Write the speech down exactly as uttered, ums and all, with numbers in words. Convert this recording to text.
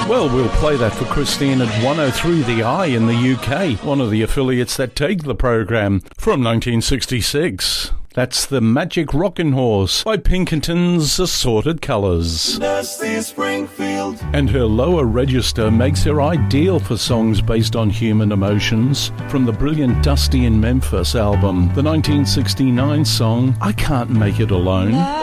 Well, we'll play that for Christine at one oh three The Eye in the U K, one of the affiliates that take the programme, from nineteen sixty-six. That's The Magic Rockin' Horse by Pinkerton's Assorted Colours. Dusty Springfield. And her lower register makes her ideal for songs based on human emotions. From the brilliant Dusty in Memphis album, the nineteen sixty-nine song I Can't Make It Alone.